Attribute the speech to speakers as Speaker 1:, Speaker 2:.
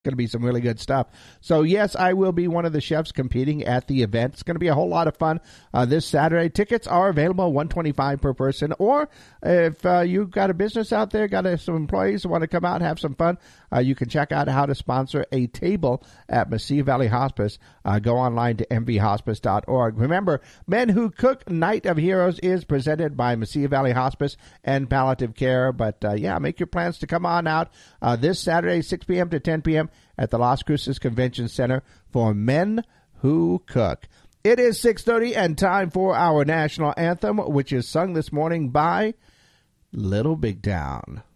Speaker 1: Going to be some really good stuff. So, yes, I will be one of the chefs competing at the event. It's going to be a whole lot of fun this Saturday. Tickets are available, $125 per person. Or if you've got a business out there, got some employees who want to come out and have some fun, you can check out how to sponsor a table at Mesilla Valley Hospice. Go online to mvhospice.org. Remember, Men Who Cook Night of Heroes is presented by Mesilla Valley Hospice and Palliative Care. But, make your plans to come on out this Saturday, 6 p.m. to 10 p.m. at the Las Cruces Convention Center for Men Who Cook. It is 6:30 and time for our national anthem, which is sung this morning by Little Big Town.